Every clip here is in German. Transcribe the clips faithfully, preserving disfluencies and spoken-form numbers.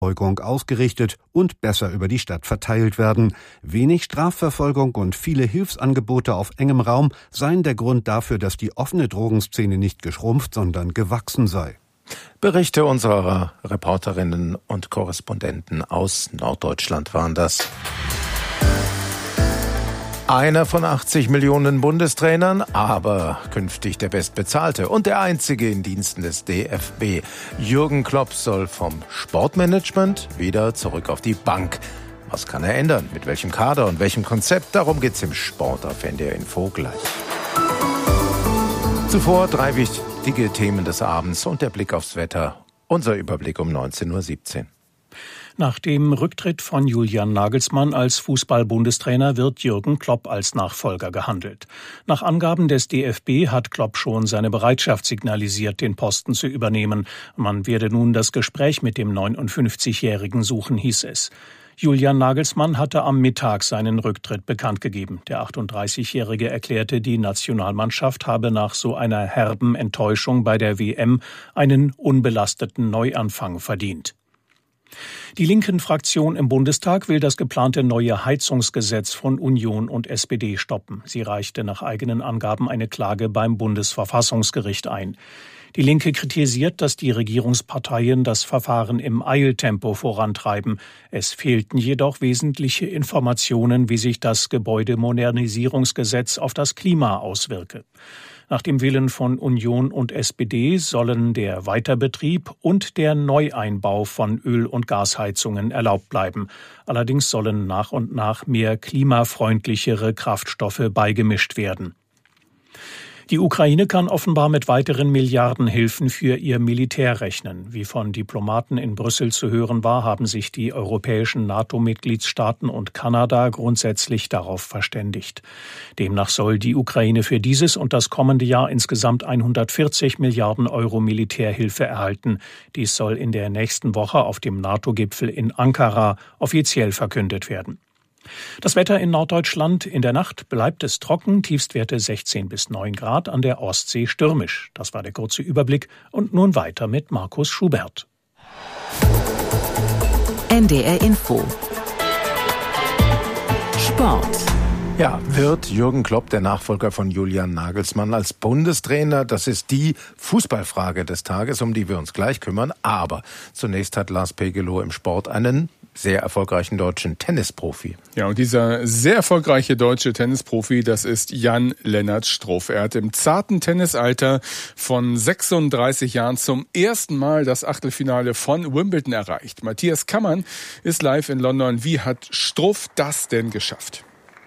ausgerichtet und besser über die Stadt verteilt werden. Wenig Strafverfolgung und viele Hilfsangebote auf engem Raum seien der Grund dafür, dass die offene Drogenszene nicht geschrumpft, sondern gewachsen sei. Berichte unserer Reporterinnen und Korrespondenten aus Norddeutschland waren das. Einer von achtzig Millionen Bundestrainern, aber künftig der Bestbezahlte und der einzige in Diensten des D F B. Jürgen Klopp soll vom Sportmanagement wieder zurück auf die Bank. Was kann er ändern? Mit welchem Kader und welchem Konzept? Darum geht's im Sport auf N D R Info gleich. Zuvor drei wichtige Themen des Abends und der Blick aufs Wetter. Unser Überblick um neunzehn Uhr siebzehn. Nach dem Rücktritt von Julian Nagelsmann als Fußball-Bundestrainer wird Jürgen Klopp als Nachfolger gehandelt. Nach Angaben des D F B hat Klopp schon seine Bereitschaft signalisiert, den Posten zu übernehmen. Man werde nun das Gespräch mit dem neunundfünfzigjährigen suchen, hieß es. Julian Nagelsmann hatte am Mittag seinen Rücktritt bekannt gegeben. Der achtunddreißigjährige erklärte, die Nationalmannschaft habe nach so einer herben Enttäuschung bei der W M einen unbelasteten Neuanfang verdient. Die Linken-Fraktion im Bundestag will das geplante neue Heizungsgesetz von Union und S P D stoppen. Sie reichte nach eigenen Angaben eine Klage beim Bundesverfassungsgericht ein. Die Linke kritisiert, dass die Regierungsparteien das Verfahren im Eiltempo vorantreiben. Es fehlten jedoch wesentliche Informationen, wie sich das Gebäudemodernisierungsgesetz auf das Klima auswirke. Nach dem Willen von Union und S P D sollen der Weiterbetrieb und der Neueinbau von Öl- und Gasheizungen erlaubt bleiben. Allerdings sollen nach und nach mehr klimafreundlichere Kraftstoffe beigemischt werden. Die Ukraine kann offenbar mit weiteren Milliardenhilfen für ihr Militär rechnen. Wie von Diplomaten in Brüssel zu hören war, haben sich die europäischen NATO-Mitgliedstaaten und Kanada grundsätzlich darauf verständigt. Demnach soll die Ukraine für dieses und das kommende Jahr insgesamt hundertvierzig Milliarden Euro Militärhilfe erhalten. Dies soll in der nächsten Woche auf dem NATO-Gipfel in Ankara offiziell verkündet werden. Das Wetter in Norddeutschland: In der Nacht bleibt es trocken, Tiefstwerte sechzehn bis neun Grad, an der Ostsee stürmisch. Das war der kurze Überblick und nun weiter mit Markus Schubert. N D R Info Sport. Ja, wird Jürgen Klopp der Nachfolger von Julian Nagelsmann als Bundestrainer? Das ist die Fußballfrage des Tages, um die wir uns gleich kümmern. Aber zunächst hat Lars Pegelow im Sport einen sehr erfolgreichen deutschen Tennisprofi. Ja, und dieser sehr erfolgreiche deutsche Tennisprofi, das ist Jan-Lennart Struff. Er hat im zarten Tennisalter von sechsunddreißig Jahren zum ersten Mal das Achtelfinale von Wimbledon erreicht. Matthias Kammann ist live in London. Wie hat Struff das denn geschafft?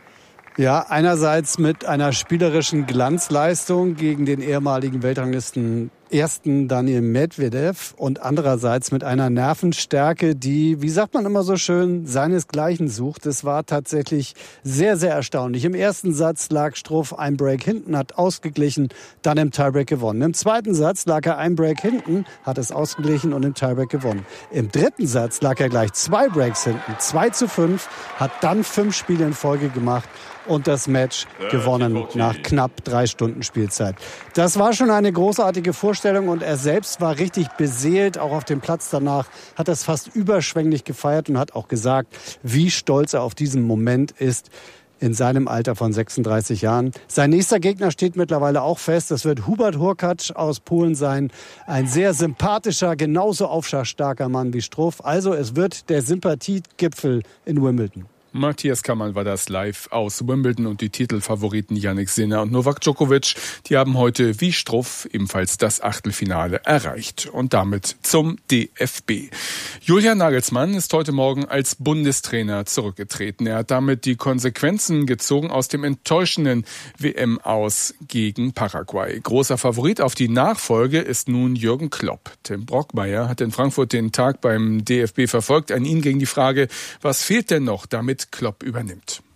Ja, einerseits mit einer spielerischen Glanzleistung gegen den ehemaligen Weltranglisten ersten Daniil Medvedev und andererseits mit einer Nervenstärke, die, wie sagt man immer so schön, seinesgleichen sucht. Das war tatsächlich sehr, sehr erstaunlich. Im ersten Satz lag Struff ein Break hinten, hat ausgeglichen, dann im Tiebreak gewonnen. Im zweiten Satz lag er ein Break hinten, hat es ausgeglichen und im Tiebreak gewonnen. Im dritten Satz lag er gleich zwei Breaks hinten, zwei zu fünf, hat dann fünf Spiele in Folge gemacht und das Match gewonnen nach knapp drei Stunden Spielzeit. Das war schon eine großartige Vorstellung und er selbst war richtig beseelt. Auch auf dem Platz danach hat er es fast überschwänglich gefeiert und hat auch gesagt, wie stolz er auf diesen Moment ist in seinem Alter von sechsunddreißig Jahren. Sein nächster Gegner steht mittlerweile auch fest. Das wird Hubert Hurkacz aus Polen sein. Ein sehr sympathischer, genauso aufschlagstarker Mann wie Struff. Also es wird der Sympathiegipfel in Wimbledon. Matthias Kammann war das live aus Wimbledon und die Titelfavoriten Jannik Sinner und Novak Djokovic, die haben heute wie Struff ebenfalls das Achtelfinale erreicht. Und damit zum D F B. Julian Nagelsmann ist heute Morgen als Bundestrainer zurückgetreten. Er hat damit die Konsequenzen gezogen aus dem enttäuschenden W M-Aus gegen Paraguay. Großer Favorit auf die Nachfolge ist nun Jürgen Klopp. Tim Brockmeier hat in Frankfurt den Tag beim D F B verfolgt. An ihn ging die Frage, was fehlt denn noch, damit Klopp übernimmt.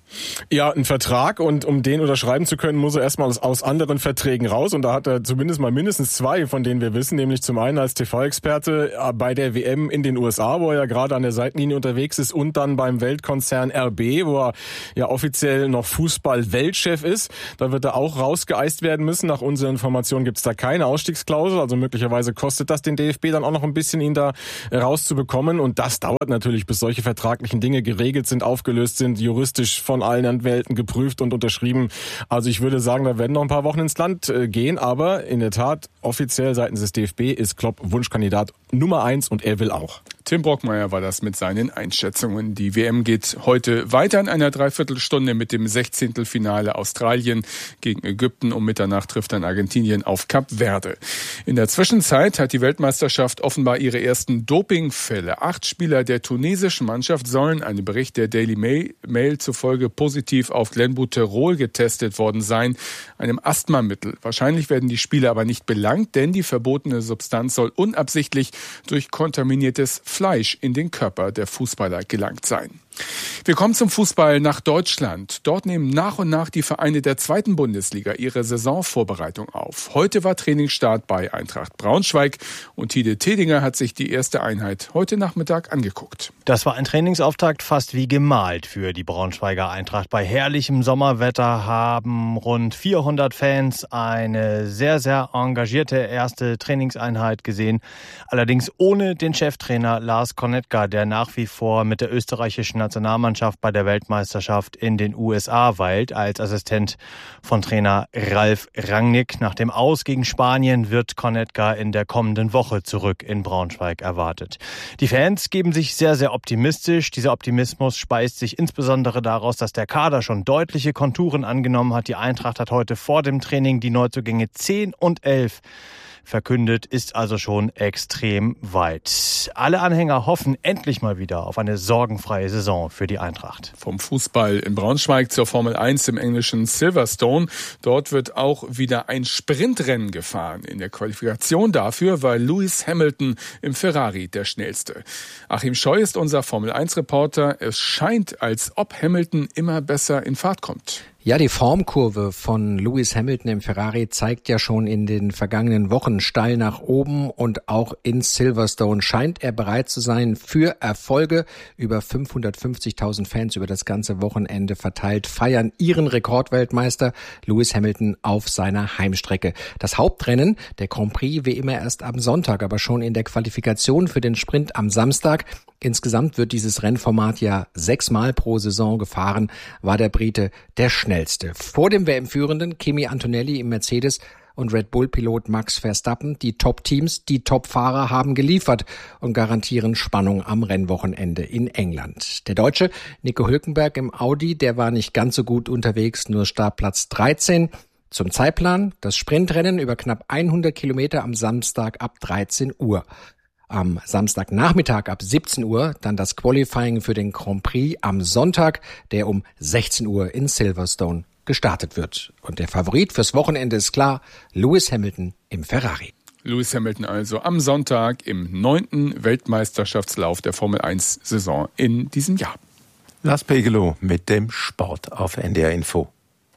Ja, ein Vertrag, und um den unterschreiben zu können, muss er erstmal aus, aus anderen Verträgen raus, und da hat er zumindest mal mindestens zwei, von denen wir wissen, nämlich zum einen als T V-Experte bei der W M in den U S A, wo er ja gerade an der Seitenlinie unterwegs ist, und dann beim Weltkonzern R B, wo er ja offiziell noch Fußball-Weltchef ist. Da wird er auch rausgeeist werden müssen. Nach unseren Informationen gibt es da keine Ausstiegsklausel, also möglicherweise kostet das den D F B dann auch noch ein bisschen, ihn da rauszubekommen, und das dauert natürlich, bis solche vertraglichen Dinge geregelt sind, aufgelöst sind, juristisch von allen Anwälten geprüft und unterschrieben. Also ich würde sagen, da werden noch ein paar Wochen ins Land äh, gehen, aber in der Tat, offiziell seitens des D F B ist Klopp Wunschkandidat Nummer eins, und er will auch. Tim Brockmeier war das mit seinen Einschätzungen. Die W M geht heute weiter in einer Dreiviertelstunde mit dem Sechzehntelfinale Australien gegen Ägypten. Um Mitternacht trifft dann Argentinien auf Kap Verde. In der Zwischenzeit hat die Weltmeisterschaft offenbar ihre ersten Dopingfälle. Acht Spieler der tunesischen Mannschaft sollen, einem Bericht der Daily Mail, Mail zufolge, positiv auf Clenbuterol getestet worden sein, einem Asthmamittel. Wahrscheinlich werden die Spieler aber nicht belangt, denn die verbotene Substanz soll unabsichtlich durch kontaminiertes Fleisch in den Körper der Fußballer gelangt sein. Wir kommen zum Fußball nach Deutschland. Dort nehmen nach und nach die Vereine der zweiten Bundesliga ihre Saisonvorbereitung auf. Heute war Trainingsstart bei Eintracht Braunschweig, und Tide Tedinger hat sich die erste Einheit heute Nachmittag angeguckt. Das war ein Trainingsauftakt fast wie gemalt für die Braunschweiger Eintracht. Bei herrlichem Sommerwetter haben rund vierhundert Fans eine sehr, sehr engagierte erste Trainingseinheit gesehen. Allerdings ohne den Cheftrainer Lars Konetka, der nach wie vor mit der österreichischen Nationalmannschaft bei der Weltmeisterschaft in den U S A weilt, als Assistent von Trainer Ralf Rangnick. Nach dem Aus gegen Spanien wird Konetka in der kommenden Woche zurück in Braunschweig erwartet. Die Fans geben sich sehr, sehr optimistisch. Dieser Optimismus speist sich insbesondere daraus, dass der Kader schon deutliche Konturen angenommen hat. Die Eintracht hat heute vor dem Training die Neuzugänge zehn und elf verkündet, ist also schon extrem weit. Alle Anhänger hoffen endlich mal wieder auf eine sorgenfreie Saison für die Eintracht. Vom Fußball in Braunschweig zur Formel eins im englischen Silverstone. Dort wird auch wieder ein Sprintrennen gefahren. In der Qualifikation dafür war Lewis Hamilton im Ferrari der Schnellste. Achim Scheu ist unser Formel eins Reporter. Es scheint, als ob Hamilton immer besser in Fahrt kommt. Ja, die Formkurve von Lewis Hamilton im Ferrari zeigt ja schon in den vergangenen Wochen steil nach oben, und auch in Silverstone scheint er bereit zu sein für Erfolge. Über fünfhundertfünfzigtausend Fans über das ganze Wochenende verteilt feiern ihren Rekordweltmeister Lewis Hamilton auf seiner Heimstrecke. Das Hauptrennen, der Grand Prix, wie immer erst am Sonntag, aber schon in der Qualifikation für den Sprint am Samstag. Insgesamt wird dieses Rennformat ja sechsmal pro Saison gefahren, war der Brite der schnellste. Vor dem W M-Führenden Kimi Antonelli im Mercedes und Red Bull-Pilot Max Verstappen. Die Top-Teams, die Top-Fahrer haben geliefert und garantieren Spannung am Rennwochenende in England. Der Deutsche Nico Hülkenberg im Audi, der war nicht ganz so gut unterwegs, nur Startplatz dreizehn. Zum Zeitplan: das Sprintrennen über knapp hundert Kilometer am Samstag ab dreizehn Uhr. Am Samstagnachmittag ab siebzehn Uhr dann das Qualifying für den Grand Prix am Sonntag, der um sechzehn Uhr in Silverstone gestartet wird. Und der Favorit fürs Wochenende ist klar: Lewis Hamilton im Ferrari. Lewis Hamilton also am Sonntag im neunten Weltmeisterschaftslauf der Formel eins Saison in diesem Jahr. Lars Pegelow mit dem Sport auf N D R Info.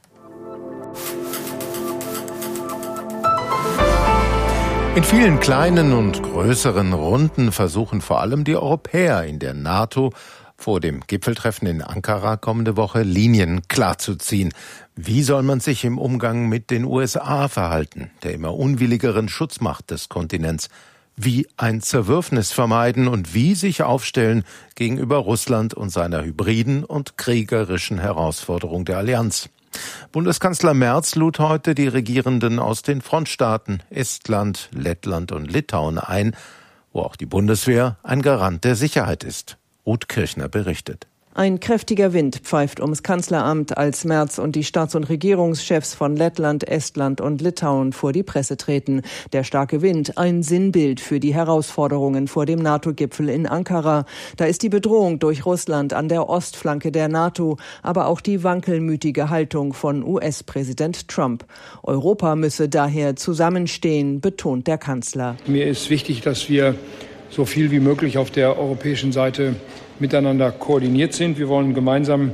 In vielen kleinen und größeren Runden versuchen vor allem die Europäer in der NATO vor dem Gipfeltreffen in Ankara kommende Woche Linien klarzuziehen. Wie soll man sich im Umgang mit den U S A verhalten, der immer unwilligeren Schutzmacht des Kontinents? Wie ein Zerwürfnis vermeiden und wie sich aufstellen gegenüber Russland und seiner hybriden und kriegerischen Herausforderung der Allianz? Bundeskanzler Merz lud heute die Regierenden aus den Frontstaaten Estland, Lettland und Litauen ein, wo auch die Bundeswehr ein Garant der Sicherheit ist. Ruth Kirchner berichtet. Ein kräftiger Wind pfeift ums Kanzleramt, als Merz und die Staats- und Regierungschefs von Lettland, Estland und Litauen vor die Presse treten. Der starke Wind, ein Sinnbild für die Herausforderungen vor dem NATO-Gipfel in Ankara. Da ist die Bedrohung durch Russland an der Ostflanke der NATO, aber auch die wankelmütige Haltung von U S-Präsident Trump. Europa müsse daher zusammenstehen, betont der Kanzler. Mir ist wichtig, dass wir so viel wie möglich auf der europäischen Seite miteinander koordiniert sind. Wir wollen gemeinsam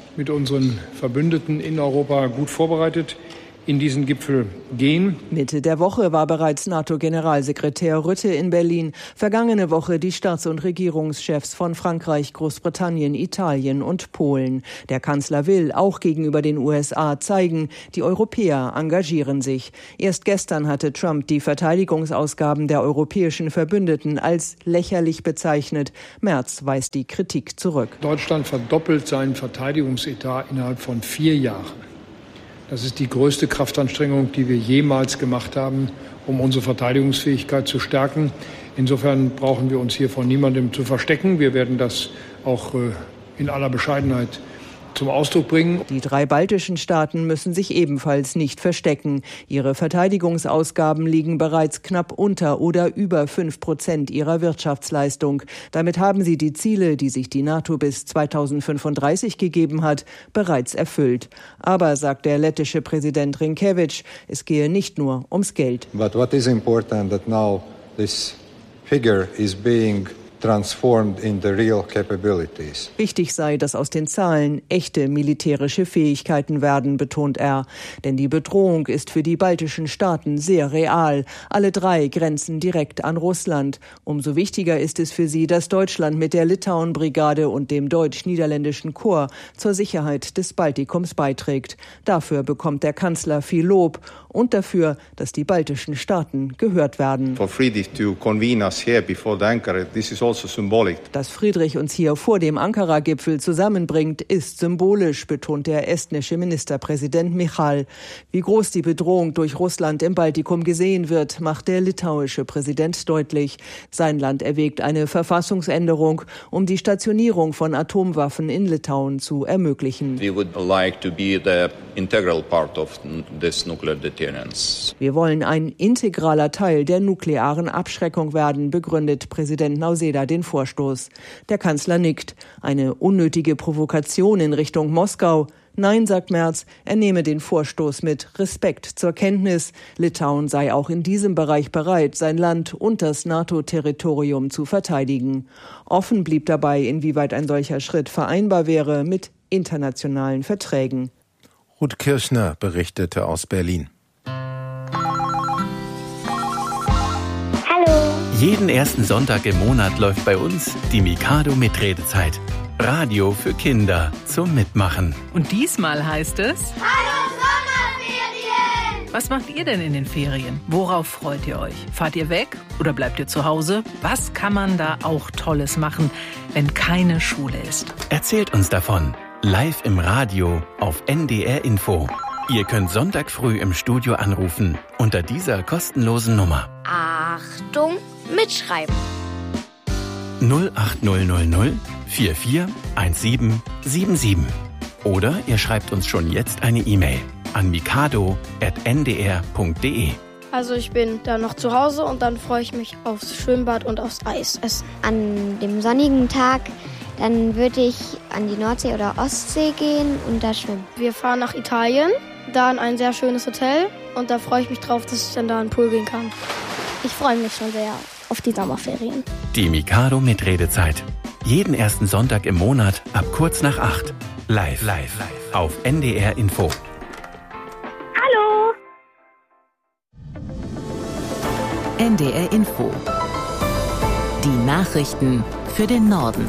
mit unseren Verbündeten in Europa gut vorbereitet in diesen Gipfel gehen. Mitte der Woche war bereits NATO-Generalsekretär Rutte in Berlin. Vergangene Woche die Staats- und Regierungschefs von Frankreich, Großbritannien, Italien und Polen. Der Kanzler will auch gegenüber den U S A zeigen, die Europäer engagieren sich. Erst gestern hatte Trump die Verteidigungsausgaben der europäischen Verbündeten als lächerlich bezeichnet. Merz weist die Kritik zurück. Deutschland verdoppelt seinen Verteidigungsetat innerhalb von vier Jahren. Das ist die größte Kraftanstrengung, die wir jemals gemacht haben, um unsere Verteidigungsfähigkeit zu stärken. Insofern brauchen wir uns hier vor niemandem zu verstecken. Wir werden das auch in aller Bescheidenheit zum Ausdruck bringen. Die drei baltischen Staaten müssen sich ebenfalls nicht verstecken. Ihre Verteidigungsausgaben liegen bereits knapp unter oder über fünf Prozent ihrer Wirtschaftsleistung. Damit haben sie die Ziele, die sich die NATO bis zweitausendfünfunddreißig gegeben hat, bereits erfüllt. Aber, sagt der lettische Präsident Rinkevič, es gehe nicht nur ums Geld. But what is important that now this figure is being transformed in the real capabilities. Wichtig sei, dass aus den Zahlen echte militärische Fähigkeiten werden, betont er. Denn die Bedrohung ist für die baltischen Staaten sehr real. Alle drei grenzen direkt an Russland. Umso wichtiger ist es für sie, dass Deutschland mit der Litauen-Brigade und dem deutsch-niederländischen Korps zur Sicherheit des Baltikums beiträgt. Dafür bekommt der Kanzler viel Lob und dafür, dass die baltischen Staaten gehört werden. For Friedrich to convene us here before the Ankara, this is also symbolic. Dass Friedrich uns hier vor dem Ankara-Gipfel zusammenbringt, ist symbolisch, betont der estnische Ministerpräsident Michal. Wie groß die Bedrohung durch Russland im Baltikum gesehen wird, macht der litauische Präsident deutlich. Sein Land erwägt eine Verfassungsänderung, um die Stationierung von Atomwaffen in Litauen zu ermöglichen. We would like to be the integral part of this nuclear deterrence. Wir wollen ein integraler Teil der nuklearen Abschreckung werden, begründet Präsident Nausėda den Vorstoß. Der Kanzler nickt. Eine unnötige Provokation in Richtung Moskau. Nein, sagt Merz, er nehme den Vorstoß mit Respekt zur Kenntnis. Litauen sei auch in diesem Bereich bereit, sein Land und das NATO-Territorium zu verteidigen. Offen blieb dabei, inwieweit ein solcher Schritt vereinbar wäre mit internationalen Verträgen. Ruth Kirchner berichtete aus Berlin. Jeden ersten Sonntag im Monat läuft bei uns die Mikado Mitredezeit. Radio für Kinder zum Mitmachen. Und diesmal heißt es: Hallo Sommerferien! Was macht ihr denn in den Ferien? Worauf freut ihr euch? Fahrt ihr weg oder bleibt ihr zu Hause? Was kann man da auch Tolles machen, wenn keine Schule ist? Erzählt uns davon. Live im Radio auf N D R Info. Ihr könnt Sonntag früh im Studio anrufen unter dieser kostenlosen Nummer. Achtung, mitschreiben. null acht null null null vier vier eins sieben sieben sieben. Oder ihr schreibt uns schon jetzt eine E-Mail an mikado at n d r punkt d e. Also ich bin dann noch zu Hause und dann freue ich mich aufs Schwimmbad und aufs Eis essen. An dem sonnigen Tag, dann würde ich an die Nordsee oder Ostsee gehen und da schwimmen. Wir fahren nach Italien, da in ein sehr schönes Hotel und da freue ich mich drauf, dass ich dann da in den Pool gehen kann. Ich freue mich schon sehr auf die Sommerferien. Die Mikado Mitredezeit. Jeden ersten Sonntag im Monat ab kurz nach acht. Live, live, live auf N D R Info. Hallo! N D R Info. Die Nachrichten für den Norden.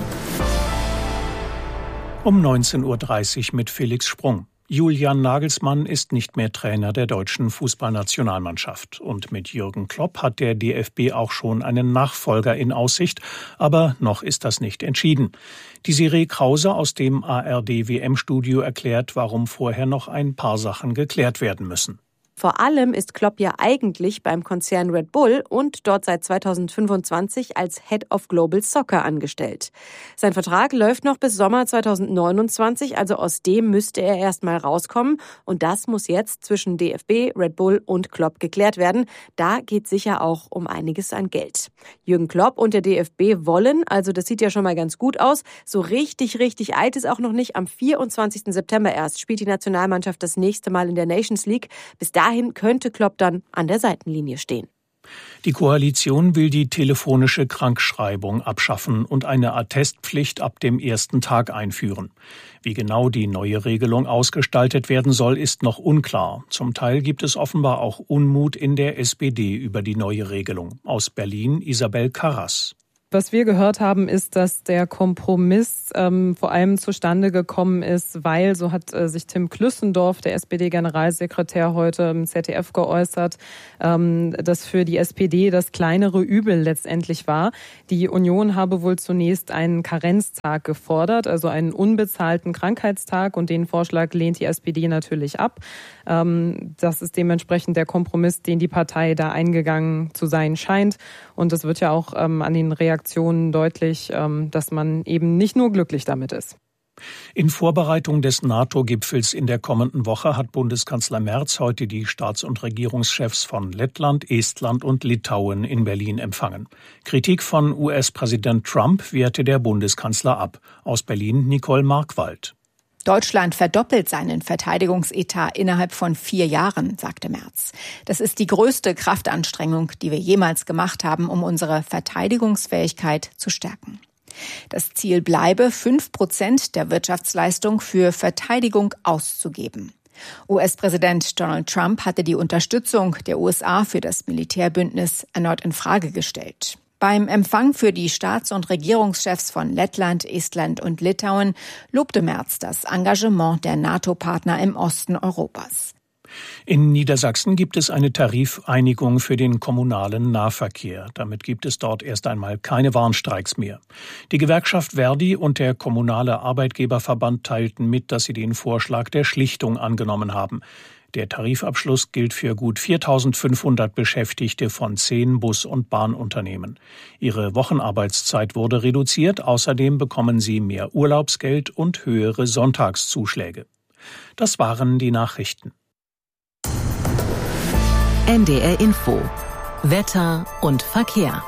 Um neunzehn Uhr dreißig mit Felix Sprung. Julian Nagelsmann ist nicht mehr Trainer der deutschen Fußballnationalmannschaft. Und mit Jürgen Klopp hat der D F B auch schon einen Nachfolger in Aussicht. Aber noch ist das nicht entschieden. Die Siree Krause aus dem A R D-W M-Studio erklärt, warum vorher noch ein paar Sachen geklärt werden müssen. Vor allem ist Klopp ja eigentlich beim Konzern Red Bull und dort seit zweitausendfünfundzwanzig als Head of Global Soccer angestellt. Sein Vertrag läuft noch bis Sommer zweitausendneunundzwanzig, also aus dem müsste er erst mal rauskommen. Und das muss jetzt zwischen D F B, Red Bull und Klopp geklärt werden. Da geht sicher auch um einiges an Geld. Jürgen Klopp und der D F B wollen, also das sieht ja schon mal ganz gut aus, so richtig, richtig eilt ist auch noch nicht. Am vierundzwanzigsten September erst spielt die Nationalmannschaft das nächste Mal in der Nations League. Bis dahin könnte Klopp dann an der Seitenlinie stehen. Die Koalition will die telefonische Krankschreibung abschaffen und eine Attestpflicht ab dem ersten Tag einführen. Wie genau die neue Regelung ausgestaltet werden soll, ist noch unklar. Zum Teil gibt es offenbar auch Unmut in der S P D über die neue Regelung. Aus Berlin Isabel Karras. Was wir gehört haben, ist, dass der Kompromiss ähm, vor allem zustande gekommen ist, weil, so hat äh, sich Tim Klüssendorf, der S P D-Generalsekretär, heute im Z D F geäußert, ähm, dass für die S P D das kleinere Übel letztendlich war. Die Union habe wohl zunächst einen Karenztag gefordert, also einen unbezahlten Krankheitstag, und den Vorschlag lehnt die S P D natürlich ab. Ähm, das ist dementsprechend der Kompromiss, den die Partei da eingegangen zu sein scheint. Und das wird ja auch ähm, an den Reaktionen deutlich, dass man eben nicht nur glücklich damit ist. In Vorbereitung des NATO-Gipfels in der kommenden Woche hat Bundeskanzler Merz heute die Staats- und Regierungschefs von Lettland, Estland und Litauen in Berlin empfangen. Kritik von U S-Präsident Trump wehrte der Bundeskanzler ab. Aus Berlin Nicole Markwald. Deutschland verdoppelt seinen Verteidigungsetat innerhalb von vier Jahren, sagte Merz. Das ist die größte Kraftanstrengung, die wir jemals gemacht haben, um unsere Verteidigungsfähigkeit zu stärken. Das Ziel bleibe, fünf Prozent der Wirtschaftsleistung für Verteidigung auszugeben. U S-Präsident Donald Trump hatte die Unterstützung der U S A für das Militärbündnis erneut in Frage gestellt. Beim Empfang für die Staats- und Regierungschefs von Lettland, Estland und Litauen lobte Merz das Engagement der NATO-Partner im Osten Europas. In Niedersachsen gibt es eine Tarifeinigung für den kommunalen Nahverkehr. Damit gibt es dort erst einmal keine Warnstreiks mehr. Die Gewerkschaft Verdi und der kommunale Arbeitgeberverband teilten mit, dass sie den Vorschlag der Schlichtung angenommen haben. Der Tarifabschluss gilt für gut viertausendfünfhundert Beschäftigte von zehn Bus- und Bahnunternehmen. Ihre Wochenarbeitszeit wurde reduziert. Außerdem bekommen sie mehr Urlaubsgeld und höhere Sonntagszuschläge. Das waren die Nachrichten. N D R Info. Wetter und Verkehr.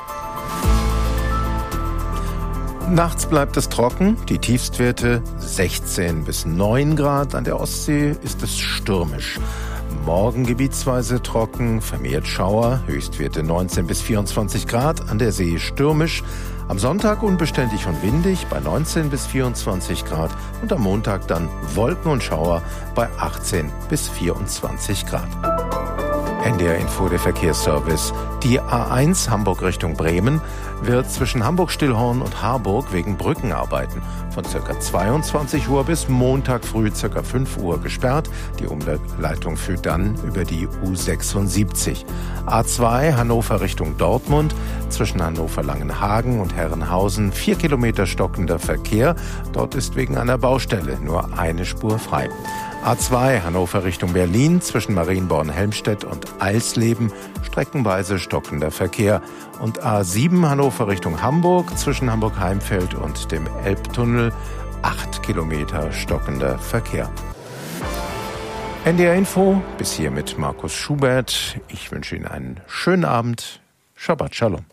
Nachts bleibt es trocken, die Tiefstwerte sechzehn bis neun Grad. An der Ostsee ist es stürmisch. Morgen gebietsweise trocken, vermehrt Schauer, Höchstwerte neunzehn bis vierundzwanzig Grad. An der See stürmisch. Am Sonntag unbeständig und windig bei neunzehn bis vierundzwanzig Grad. Und am Montag dann Wolken und Schauer bei achtzehn bis vierundzwanzig Grad. N D R Info, der Verkehrsservice. Die A eins Hamburg Richtung Bremen wird zwischen Hamburg-Stillhorn und Harburg wegen Brückenarbeiten von ca. zweiundzwanzig Uhr bis Montag früh ca. fünf Uhr gesperrt. Die Umleitung führt dann über die U sechsundsiebzig. A zwei Hannover Richtung Dortmund zwischen Hannover-Langenhagen und Herrenhausen vier Kilometer stockender Verkehr. Dort ist wegen einer Baustelle nur eine Spur frei. A zwei Hannover Richtung Berlin zwischen Marienborn-Helmstedt und Eisleben streckenweise stockender Verkehr. Und A sieben Hannover Richtung Hamburg zwischen Hamburg-Heimfeld und dem Elbtunnel acht Kilometer stockender Verkehr. N D R Info, bis hier mit Markus Schubert. Ich wünsche Ihnen einen schönen Abend. Shabbat Shalom.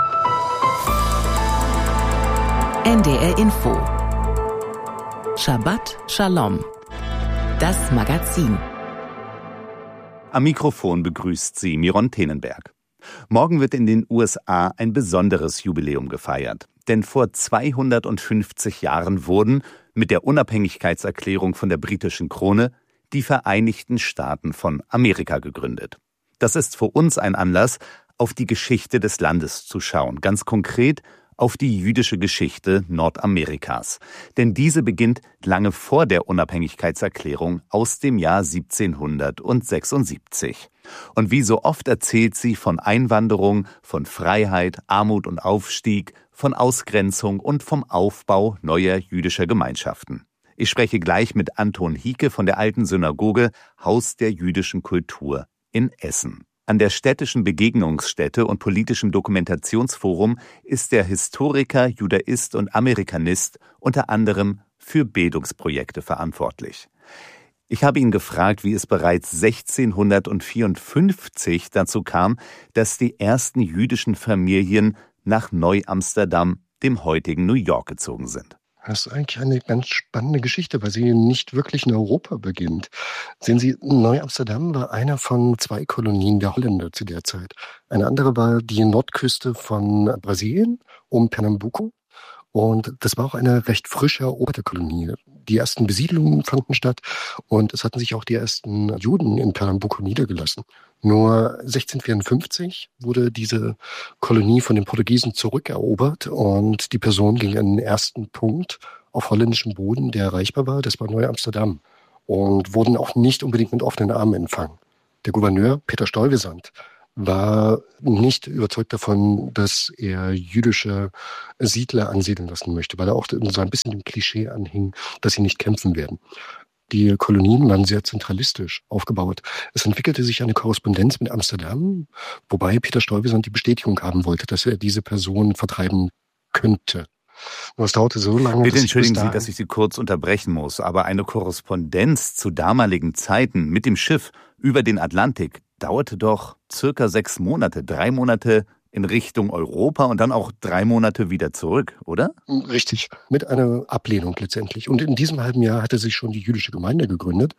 N D R Info. Shabbat Shalom. Das Magazin. Am Mikrofon begrüßt sie Miron Tenenberg. Morgen wird in den U S A ein besonderes Jubiläum gefeiert. Denn vor zweihundertfünfzig Jahren wurden mit der Unabhängigkeitserklärung von der britischen Krone die Vereinigten Staaten von Amerika gegründet. Das ist für uns ein Anlass, auf die Geschichte des Landes zu schauen. Ganz konkret auf die jüdische Geschichte Nordamerikas. Denn diese beginnt lange vor der Unabhängigkeitserklärung aus dem Jahr siebzehnhundertsechsundsiebzig. Und wie so oft erzählt sie von Einwanderung, von Freiheit, Armut und Aufstieg, von Ausgrenzung und vom Aufbau neuer jüdischer Gemeinschaften. Ich spreche gleich mit Anton Hieke von der Alten Synagoge, Haus der jüdischen Kultur in Essen. An der städtischen Begegnungsstätte und politischem Dokumentationsforum ist der Historiker, Judaist und Amerikanist unter anderem für Bildungsprojekte verantwortlich. Ich habe ihn gefragt, wie es bereits sechzehnhundertvierundfünfzig dazu kam, dass die ersten jüdischen Familien nach Neu-Amsterdam, dem heutigen New York, gezogen sind. Das ist eigentlich eine ganz spannende Geschichte, weil sie nicht wirklich in Europa beginnt. Sehen Sie, Neu-Amsterdam war einer von zwei Kolonien der Holländer zu der Zeit. Eine andere war die Nordküste von Brasilien um Pernambuco. Und das war auch eine recht frisch eroberte Kolonie. Die ersten Besiedlungen fanden statt und es hatten sich auch die ersten Juden in Pernambuco niedergelassen. Nur sechzehnhundertvierundfünfzig wurde diese Kolonie von den Portugiesen zurückerobert und die Person ging an den ersten Punkt auf holländischem Boden, der erreichbar war. Das war Neu-Amsterdam und wurden auch nicht unbedingt mit offenen Armen empfangen. Der Gouverneur Peter Stuyvesant war nicht überzeugt davon, dass er jüdische Siedler ansiedeln lassen möchte, weil er auch so ein bisschen dem Klischee anhing, dass sie nicht kämpfen werden. Die Kolonien waren sehr zentralistisch aufgebaut. Es entwickelte sich eine Korrespondenz mit Amsterdam, wobei Peter Stuyvesant die Bestätigung haben wollte, dass er diese Person vertreiben könnte. Nur es dauerte so lange, Bitte dass entschuldigen bis Sie, dass ich Sie kurz unterbrechen muss, aber eine Korrespondenz zu damaligen Zeiten mit dem Schiff über den Atlantik dauerte doch circa sechs Monate, drei Monate in Richtung Europa und dann auch drei Monate wieder zurück, oder? Richtig, mit einer Ablehnung letztendlich. Und in diesem halben Jahr hatte sich schon die jüdische Gemeinde gegründet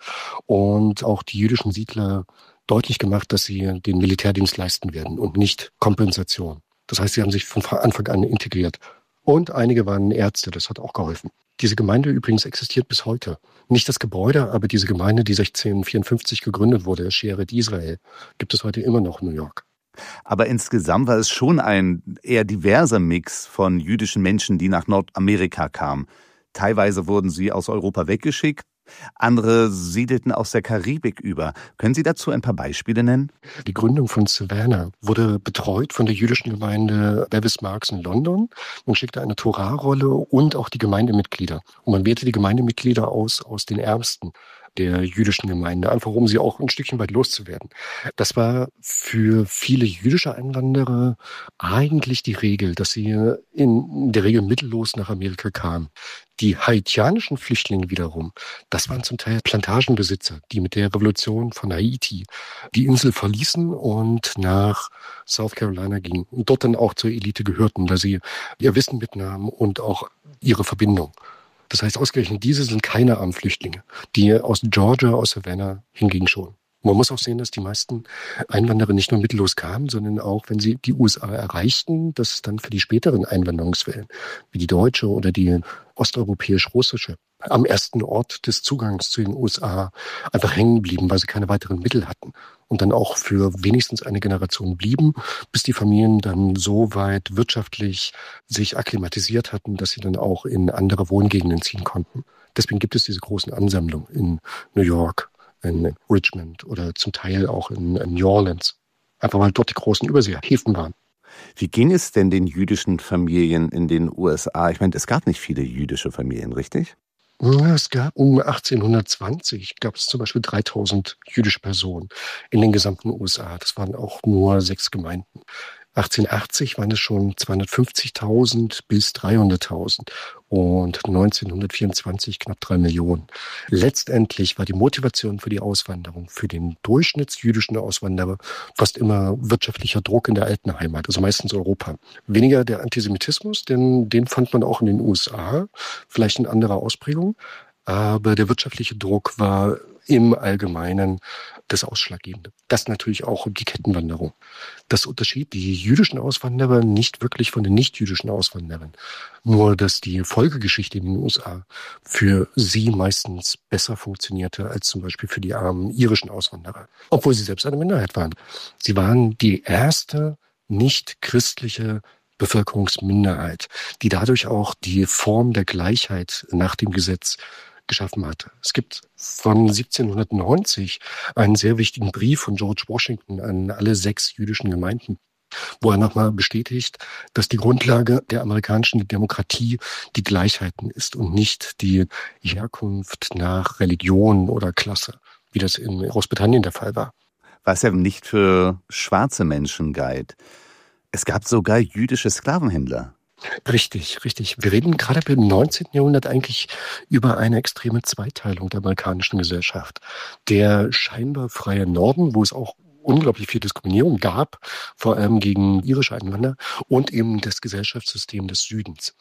und auch die jüdischen Siedler deutlich gemacht, dass sie den Militärdienst leisten werden und nicht Kompensation. Das heißt, sie haben sich von Anfang an integriert. Und einige waren Ärzte, das hat auch geholfen. Diese Gemeinde übrigens existiert bis heute. Nicht das Gebäude, aber diese Gemeinde, die sechzehnhundertvierundfünfzig gegründet wurde, Shearet Israel, gibt es heute immer noch in New York. Aber insgesamt war es schon ein eher diverser Mix von jüdischen Menschen, die nach Nordamerika kamen. Teilweise wurden sie aus Europa weggeschickt, andere siedelten aus der Karibik über. Können Sie dazu ein paar Beispiele nennen? Die Gründung von Savannah wurde betreut von der jüdischen Gemeinde Bevis Marks in London. Man schickte eine Torahrolle und auch die Gemeindemitglieder. Und man wählte die Gemeindemitglieder aus aus den Ärmsten der jüdischen Gemeinde, einfach um sie auch ein Stückchen weit loszuwerden. Das war für viele jüdische Einwanderer eigentlich die Regel, dass sie in der Regel mittellos nach Amerika kamen. Die haitianischen Flüchtlinge wiederum, das waren zum Teil Plantagenbesitzer, die mit der Revolution von Haiti die Insel verließen und nach South Carolina gingen und dort dann auch zur Elite gehörten, da sie ihr Wissen mitnahmen und auch ihre Verbindung. Das heißt, ausgerechnet diese sind keine armen Flüchtlinge, die aus Georgia, aus Savannah hingegen schon. Man muss auch sehen, dass die meisten Einwanderer nicht nur mittellos kamen, sondern auch, wenn sie die U S A erreichten, dass es dann für die späteren Einwanderungswellen, wie die deutsche oder die osteuropäisch-russische, am ersten Ort des Zugangs zu den U S A einfach hängen blieben, weil sie keine weiteren Mittel hatten. Und dann auch für wenigstens eine Generation blieben, bis die Familien dann so weit wirtschaftlich sich akklimatisiert hatten, dass sie dann auch in andere Wohngegenden ziehen konnten. Deswegen gibt es diese großen Ansammlungen in New York, in Richmond oder zum Teil auch in, in New Orleans. Einfach weil dort die großen Überseehäfen waren. Wie ging es denn den jüdischen Familien in den U S A? Ich meine, es gab nicht viele jüdische Familien, richtig? Es gab um achtzehnhundertzwanzig gab es zum Beispiel dreitausend jüdische Personen in den gesamten U S A. Das waren auch nur sechs Gemeinden. achtzehnhundertachtzig waren es schon zweihundertfünfzigtausend bis dreihunderttausend und neunzehnhundertvierundzwanzig knapp drei Millionen. Letztendlich war die Motivation für die Auswanderung für den durchschnittsjüdischen Auswanderer fast immer wirtschaftlicher Druck in der alten Heimat, also meistens Europa. Weniger der Antisemitismus, denn den fand man auch in den U S A, vielleicht in anderer Ausprägung, aber der wirtschaftliche Druck war im Allgemeinen das Ausschlaggebende. Das natürlich auch die Kettenwanderung. Das unterschied die jüdischen Auswanderer nicht wirklich von den nicht-jüdischen Auswanderern. Nur, dass die Folgegeschichte in den U S A für sie meistens besser funktionierte als zum Beispiel für die armen irischen Auswanderer. Obwohl sie selbst eine Minderheit waren. Sie waren die erste nicht-christliche Bevölkerungsminderheit, die dadurch auch die Form der Gleichheit nach dem Gesetz geschaffen hatte. Es gibt von siebzehnhundertneunzig einen sehr wichtigen Brief von George Washington an alle sechs jüdischen Gemeinden, wo er nochmal bestätigt, dass die Grundlage der amerikanischen Demokratie die Gleichheiten ist und nicht die Herkunft nach Religion oder Klasse, wie das in Großbritannien der Fall war. Was ja nicht für schwarze Menschen galt. Es gab sogar jüdische Sklavenhändler. Richtig, richtig. Wir reden gerade im neunzehnten Jahrhundert eigentlich über eine extreme Zweiteilung der amerikanischen Gesellschaft. Der scheinbar freie Norden, wo es auch unglaublich viel Diskriminierung gab, vor allem gegen irische Einwanderer, und eben das Gesellschaftssystem des Südens.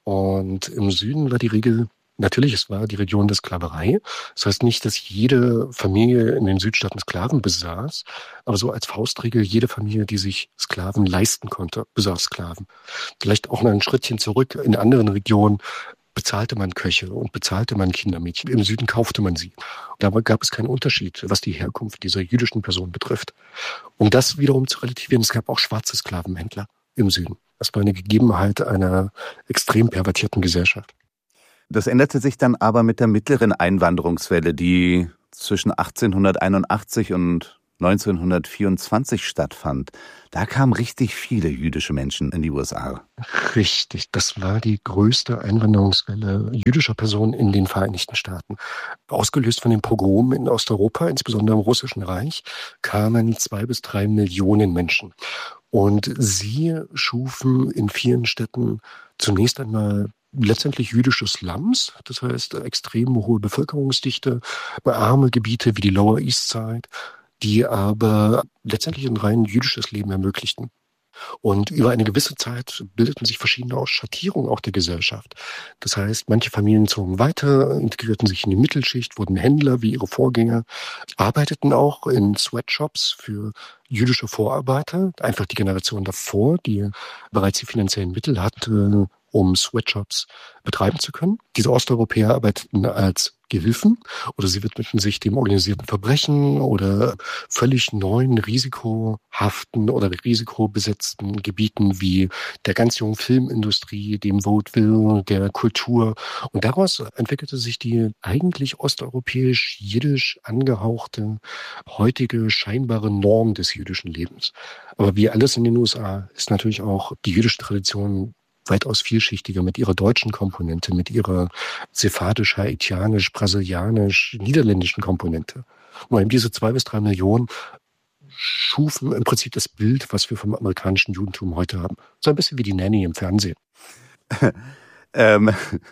Und im Süden war die Regel, natürlich, es war die Region der Sklaverei. Das heißt nicht, dass jede Familie in den Südstaaten Sklaven besaß, aber so als Faustregel, jede Familie, die sich Sklaven leisten konnte, besaß Sklaven. Vielleicht auch noch ein Schrittchen zurück. In anderen Regionen bezahlte man Köche und bezahlte man Kindermädchen. Im Süden kaufte man sie. Dabei gab es keinen Unterschied, was die Herkunft dieser jüdischen Person betrifft. Um das wiederum zu relativieren, es gab auch schwarze Sklavenhändler im Süden. Das war eine Gegebenheit einer extrem pervertierten Gesellschaft. Das änderte sich dann aber mit der mittleren Einwanderungswelle, die zwischen achtzehnhunderteinundachtzig und neunzehnhundertvierundzwanzig stattfand. Da kamen richtig viele jüdische Menschen in die U S A. Richtig, das war die größte Einwanderungswelle jüdischer Personen in den Vereinigten Staaten. Ausgelöst von den Pogromen in Osteuropa, insbesondere im Russischen Reich, kamen zwei bis drei Millionen Menschen. Und sie schufen in vielen Städten zunächst einmal letztendlich jüdische Slums, das heißt extrem hohe Bevölkerungsdichte, arme Gebiete wie die Lower East Side, die aber letztendlich ein rein jüdisches Leben ermöglichten. Und über eine gewisse Zeit bildeten sich verschiedene Ausschattierungen auch der Gesellschaft. Das heißt, manche Familien zogen weiter, integrierten sich in die Mittelschicht, wurden Händler wie ihre Vorgänger, arbeiteten auch in Sweatshops für jüdische Vorarbeiter, einfach die Generation davor, die bereits die finanziellen Mittel hatte, um Sweatshops betreiben zu können. Diese Osteuropäer arbeiteten als Gehilfen oder sie widmeten sich dem organisierten Verbrechen oder völlig neuen, risikohaften oder risikobesetzten Gebieten wie der ganz jungen Filmindustrie, dem Vaudeville, der Kultur. Und daraus entwickelte sich die eigentlich osteuropäisch-jiddisch angehauchte, heutige scheinbare Norm des jüdischen Lebens. Aber wie alles in den U S A ist natürlich auch die jüdische Tradition weitaus vielschichtiger mit ihrer deutschen Komponente, mit ihrer sephardisch, haitianisch, brasilianisch, niederländischen Komponente. Und eben diese zwei bis drei Millionen schufen im Prinzip das Bild, was wir vom amerikanischen Judentum heute haben. So ein bisschen wie die Nanny im Fernsehen. ähm,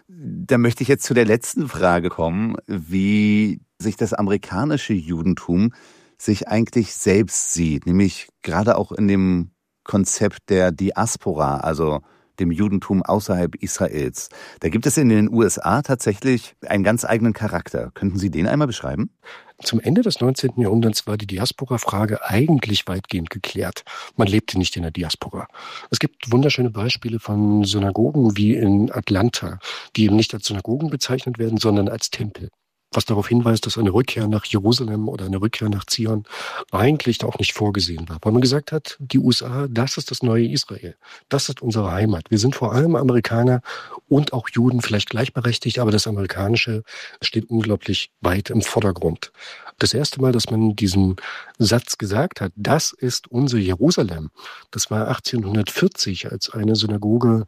da möchte ich jetzt zu der letzten Frage kommen, wie sich das amerikanische Judentum sich eigentlich selbst sieht, nämlich gerade auch in dem Konzept der Diaspora, also dem Judentum außerhalb Israels. Da gibt es in den U S A tatsächlich einen ganz eigenen Charakter. Könnten Sie den einmal beschreiben? Zum Ende des neunzehnten Jahrhunderts war die Diaspora-Frage eigentlich weitgehend geklärt. Man lebte nicht in der Diaspora. Es gibt wunderschöne Beispiele von Synagogen wie in Atlanta, die eben nicht als Synagogen bezeichnet werden, sondern als Tempel. Was darauf hinweist, dass eine Rückkehr nach Jerusalem oder eine Rückkehr nach Zion eigentlich auch nicht vorgesehen war. Weil man gesagt hat, die U S A, das ist das neue Israel. Das ist unsere Heimat. Wir sind vor allem Amerikaner und auch Juden, vielleicht gleichberechtigt, aber das Amerikanische steht unglaublich weit im Vordergrund. Das erste Mal, dass man diesen Satz gesagt hat, das ist unser Jerusalem, das war achtzehnhundertvierzig, als eine Synagoge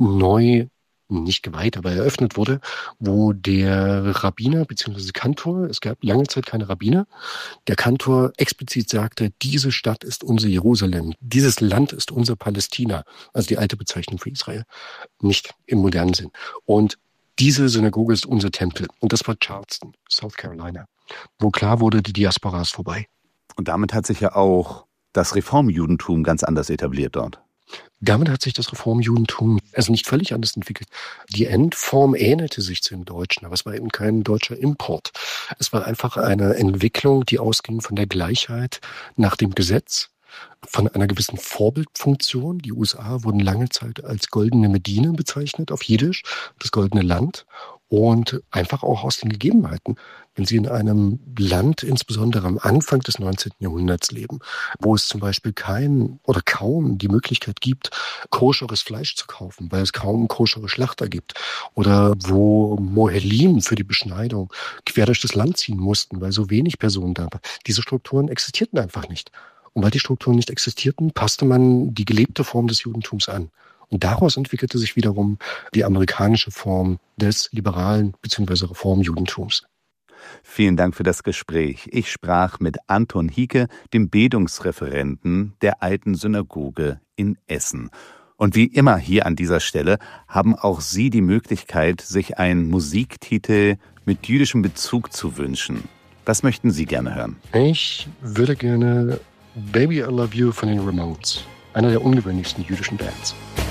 neu nicht geweiht, aber eröffnet wurde, wo der Rabbiner bzw. Kantor, es gab lange Zeit keine Rabbiner, der Kantor explizit sagte, diese Stadt ist unser Jerusalem, dieses Land ist unser Palästina, also die alte Bezeichnung für Israel, nicht im modernen Sinn. Und diese Synagoge ist unser Tempel. Und das war Charleston, South Carolina, wo klar wurde, die Diaspora ist vorbei. Und damit hat sich ja auch das Reformjudentum ganz anders etabliert dort. Damit hat sich das Reformjudentum also nicht völlig anders entwickelt. Die Endform ähnelte sich zu dem Deutschen, aber es war eben kein deutscher Import. Es war einfach eine Entwicklung, die ausging von der Gleichheit nach dem Gesetz, von einer gewissen Vorbildfunktion. Die U S A wurden lange Zeit als goldene Medina bezeichnet, auf Jiddisch, das goldene Land. Und einfach auch aus den Gegebenheiten. Wenn Sie in einem Land, insbesondere am Anfang des neunzehnten Jahrhunderts leben, wo es zum Beispiel kein oder kaum die Möglichkeit gibt, koscheres Fleisch zu kaufen, weil es kaum koschere Schlachter gibt, oder wo Mohelim für die Beschneidung quer durch das Land ziehen mussten, weil so wenig Personen da waren. Diese Strukturen existierten einfach nicht. Und weil die Strukturen nicht existierten, passte man die gelebte Form des Judentums an. Und daraus entwickelte sich wiederum die amerikanische Form des liberalen bzw. Reformjudentums. Vielen Dank für das Gespräch. Ich sprach mit Anton Hieke, dem Bildungsreferenten der Alten Synagoge in Essen. Und wie immer hier an dieser Stelle haben auch Sie die Möglichkeit, sich einen Musiktitel mit jüdischem Bezug zu wünschen. Was möchten Sie gerne hören? Ich würde gerne Baby I Love You von den Ramones, einer der ungewöhnlichsten jüdischen Bands.